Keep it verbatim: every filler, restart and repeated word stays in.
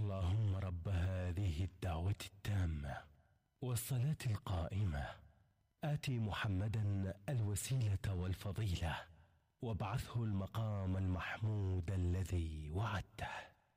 اللهم رب هذه الدعوة التامة والصلاة القائمة آت محمدا الوسيلة والفضيلة وابعثه المقام المحمود الذي وعدته.